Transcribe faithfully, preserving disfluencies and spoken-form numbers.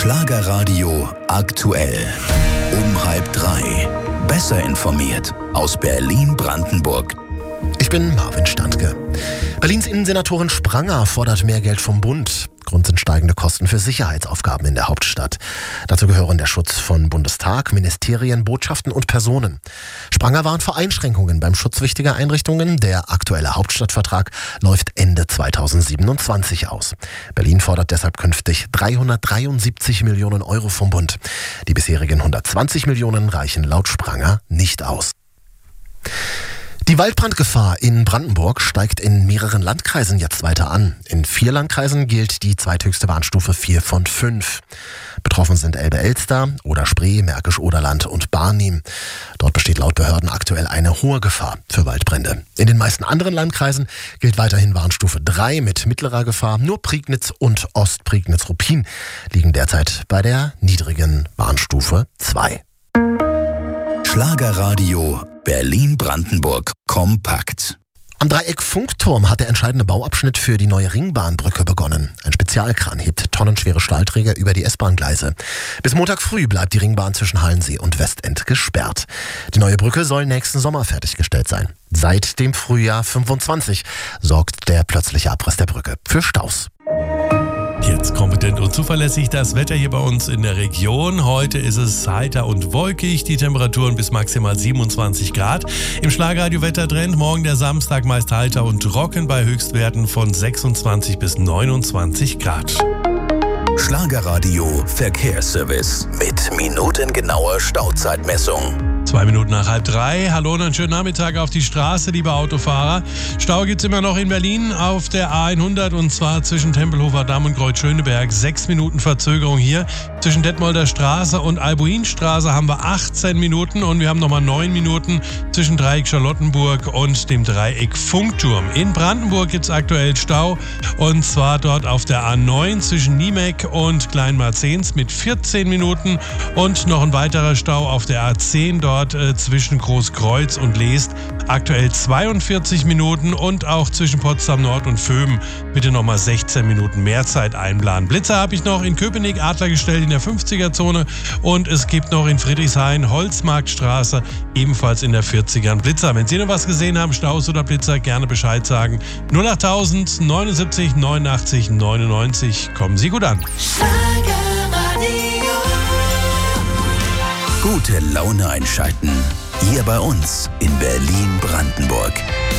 Schlagerradio aktuell. Um halb drei. Besser informiert aus Berlin-Brandenburg. Ich bin Marvin Standke. Berlins Innensenatorin Spranger fordert mehr Geld vom Bund. Grund sind steigende Kosten für Sicherheitsaufgaben in der Hauptstadt. Dazu gehören der Schutz von Bundestag, Ministerien, Botschaften und Personen. Spranger warnt vor Einschränkungen beim Schutz wichtiger Einrichtungen. Der aktuelle Hauptstadtvertrag läuft Ende zweitausendsiebenundzwanzig aus. Berlin fordert deshalb künftig dreihundertdreiundsiebzig Millionen Euro vom Bund. Die bisherigen hundertzwanzig Millionen reichen laut Spranger nicht aus. Die Waldbrandgefahr in Brandenburg steigt in mehreren Landkreisen jetzt weiter an. In vier Landkreisen gilt die zweithöchste Warnstufe vier von fünf. Betroffen sind Elbe-Elster, Oder-Spree, Märkisch-Oderland und Barnim. Dort besteht laut Behörden aktuell eine hohe Gefahr für Waldbrände. In den meisten anderen Landkreisen gilt weiterhin Warnstufe drei mit mittlerer Gefahr. Nur Prignitz und Ostprignitz-Ruppin liegen derzeit bei der niedrigen Warnstufe zwei. Schlagerradio Berlin-Brandenburg kompakt. Am Dreieck-Funkturm hat der entscheidende Bauabschnitt für die neue Ringbahnbrücke begonnen. Ein Spezialkran hebt tonnenschwere Stahlträger über die S-Bahn-Gleise. Bis Montag früh bleibt die Ringbahn zwischen Hallensee und Westend gesperrt. Die neue Brücke soll nächsten Sommer fertiggestellt sein. Seit dem Frühjahr fünfundzwanzig sorgt der plötzliche Abriss der Brücke für Staus. Jetzt kompetent und zuverlässig das Wetter hier bei uns in der Region. Heute ist es heiter und wolkig, die Temperaturen bis maximal siebenundzwanzig Grad. Im Schlagerradio-Wettertrend morgen der Samstag meist heiter und trocken bei Höchstwerten von sechsundzwanzig bis neunundzwanzig Grad. Schlagerradio Verkehrsservice mit minutengenauer Stauzeitmessung. Zwei Minuten nach halb drei. Hallo und einen schönen Nachmittag auf die Straße, liebe Autofahrer. Stau gibt's immer noch in Berlin auf der A hundert und zwar zwischen Tempelhofer Damm und Kreuz-Schöneberg. Sechs Minuten Verzögerung hier. Zwischen Detmolder Straße und Albuinstraße haben wir achtzehn Minuten und wir haben nochmal neun Minuten zwischen Dreieck Charlottenburg und dem Dreieck Funkturm. In Brandenburg gibt's aktuell Stau und zwar dort auf der A neun zwischen Niemek und Kleinmarzens mit vierzehn Minuten und noch ein weiterer Stau auf der A zehn dort äh, zwischen Großkreuz und Leest. Aktuell zweiundvierzig Minuten und auch zwischen Potsdam Nord und Vöben bitte nochmal sechzehn Minuten mehr Zeit einplanen. Blitzer habe ich noch in Köpenick Adler gestellt in der fünfziger-Zone und es gibt noch in Friedrichshain Holzmarktstraße ebenfalls in der vierzigern Blitzer. Wenn Sie noch was gesehen haben, Staus oder Blitzer, gerne Bescheid sagen. null achttausend neunundsiebzig neunundachtzig neunundneunzig. Kommen Sie gut an. Gute Laune einschalten. Hier bei uns in Berlin-Brandenburg.